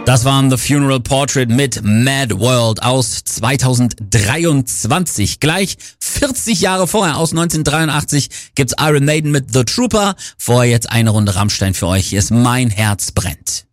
Das waren The Funeral Portrait mit Mad World aus 2023. Gleich 40 Jahre vorher, aus 1983, gibt's Iron Maiden mit The Trooper. Vorher jetzt eine Runde Rammstein für euch. Hier ist Mein Herz brennt.